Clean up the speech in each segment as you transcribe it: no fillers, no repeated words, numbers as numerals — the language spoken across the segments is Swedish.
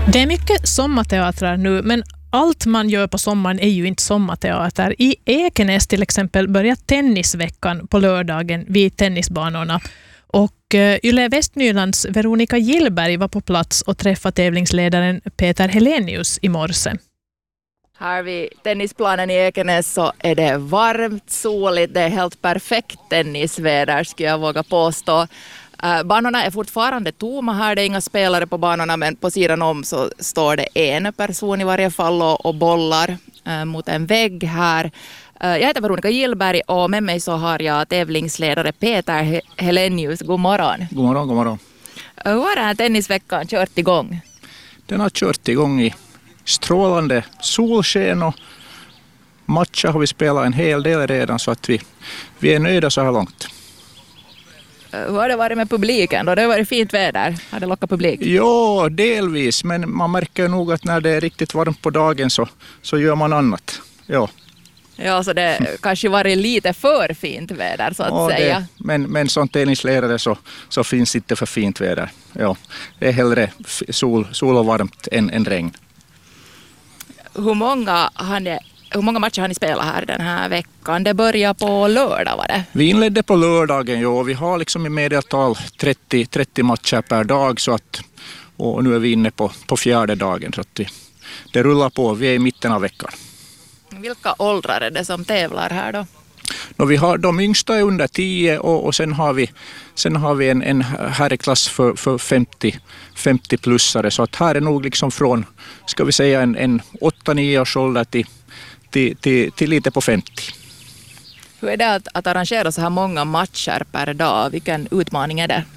Det är mycket sommarteatrar nu, men allt man gör på sommaren är ju inte sommarteater. I Ekenäs till exempel börjar tennisveckan på lördagen vid tennisbanorna. Och Yle Västnylands Veronica Gillberg var på plats och träffade tävlingsledaren Peter Helenius i morse. Här vid tennisplanen i Ekenäs så är det varmt, soligt, det är helt perfekt tennisväder skulle jag våga påstå. Banorna är fortfarande tomma här, det är inga spelare på banorna, men på sidan om så står det en person i varje fall och bollar mot en vägg här. Jag heter Veronica Gillberg och med mig så har jag tävlingsledare Peter Helenius. God morgon. God morgon, god morgon. Hur har den här tennisveckan kört igång? Den har kört igång i strålande solsken och matcher har vi spelat en hel del redan så att vi är nöjda så här långt. Hur har det varit med publiken då? Det har varit fint väder. Har det lockat publik? Ja, delvis, men man märker nog att när det är riktigt varmt på dagen så gör man annat. Ja, så det kanske varit lite för fint väder så att säga. Men som tävlingsledare så finns inte för fint väder. Ja, det är hellre sol och varmt än regn. Hur många matcher har ni spelat här den här veckan? Det börjar på lördag, var det? Vi inledde på lördagen, ja. Vi har liksom i medeltal 30 matcher per dag så att, och nu är vi inne på fjärde dagen så att det rullar på. Vi är i mitten av veckan. Vilka åldrar är det som tävlar här då? Vi har de yngsta är under 10 och sen har vi en herrklass för 50-plussare så att här är nog liksom från, ska vi säga en 8-9 års ålder till lite på 50. Hur är det att arrangera så här många matcher per dag? Vilken utmaning är det?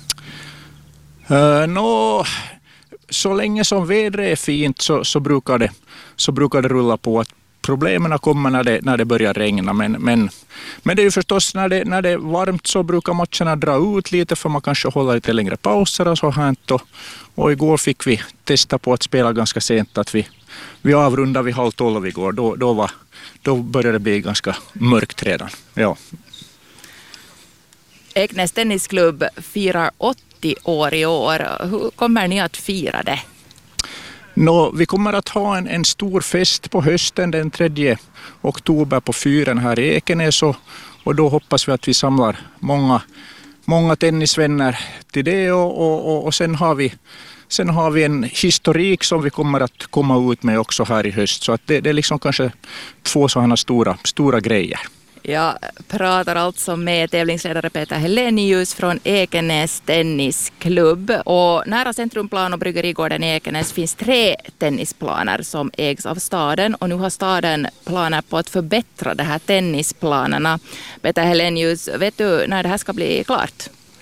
Så länge som vädret är fint så brukar det rulla på. Att problemen kommer när det börjar regna. Men det är ju förstås när det är varmt så brukar matcherna dra ut lite för man kanske håller lite längre pauser och så här. Och igår fick vi testa på att spela ganska sent. Att vi avrundade vid 11:30 igår. Då började det bli ganska mörkt redan. Ja. Ekenäs tennisklubb firar 80 år i år. Hur kommer ni att fira det? Vi kommer att ha en stor fest på hösten den 3 oktober på fyren här i Ekenäs och då hoppas vi att vi samlar många tennisvänner till det och sen har vi en historik som vi kommer att komma ut med också här i höst så att det är liksom kanske 2 sådana stora grejer. Jag pratar alltså med tävlingsledare Peter Helenius från Ekenäs tennisklubb. Och nära Centrumplan och Bryggerigården i Ekenäs finns 3 tennisplaner som ägs av staden. Och nu har staden planer på att förbättra de här tennisplanerna. Peter Helenius, vet du när det här ska bli klart?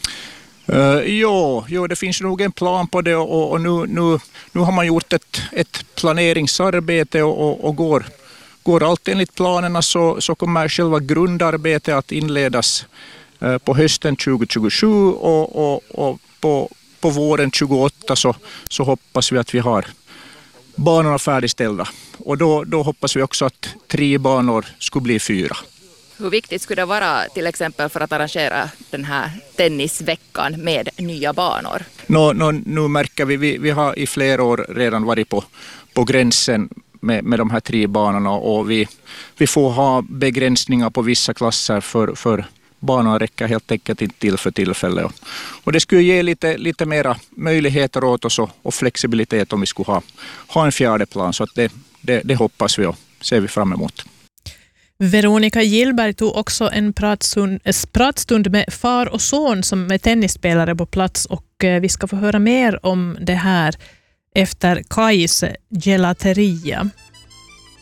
Jo, det finns nog en plan på det och nu har man gjort ett planeringsarbete och går allt enligt planerna så kommer själva grundarbetet att inledas på hösten 2027 och på våren 2028 så hoppas vi att vi har banorna färdigställda. Och då hoppas vi också att 3 banor skulle bli 4. Hur viktigt skulle det vara till exempel för att arrangera den här tennisveckan med nya banor? Nu märker vi har i flera år redan varit på gränsen med de här 3 banorna och vi får ha begränsningar på vissa klasser för banorna räcker helt enkelt inte till för tillfället. Och det skulle ge lite mera möjligheter åt oss och flexibilitet om vi skulle ha en fjärde plan så att det hoppas vi och ser vi fram emot. Veronica Gillberg tog också en pratstund med far och son som är tennisspelare på plats och vi ska få höra mer om det här efter Kajs Gelateria.